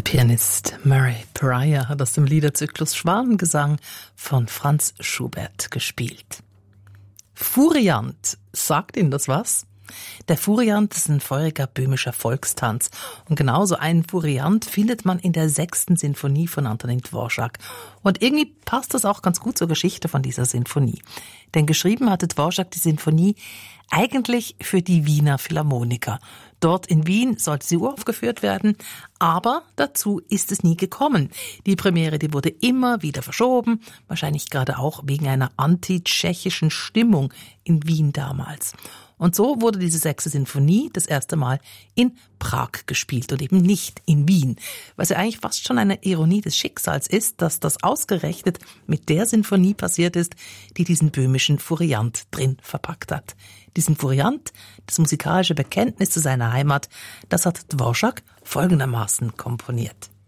Der Pianist Murray Pryor hat aus dem Liederzyklus Schwanengesang von Franz Schubert gespielt. Furiant, sagt Ihnen das was? Der Furiant ist ein feuriger böhmischer Volkstanz. Und genauso einen Furiant findet man in der 6. Sinfonie von Antonín Dvořák. Und irgendwie passt das auch ganz gut zur Geschichte von dieser Sinfonie. Denn geschrieben hatte Dvořák die Sinfonie eigentlich für die Wiener Philharmoniker. Dort in Wien sollte sie uraufgeführt werden, aber dazu ist es nie gekommen. Die Premiere, die wurde immer wieder verschoben, wahrscheinlich gerade auch wegen einer anti-tschechischen Stimmung in Wien damals. Und so wurde diese 6. Sinfonie das erste Mal in Prag gespielt und eben nicht in Wien. Was ja eigentlich fast schon eine Ironie des Schicksals ist, dass das ausgerechnet mit der Sinfonie passiert ist, die diesen böhmischen Furiant drin verpackt hat. Diesen Furiant, das musikalische Bekenntnis zu seiner Heimat, das hat Dvořák folgendermaßen komponiert.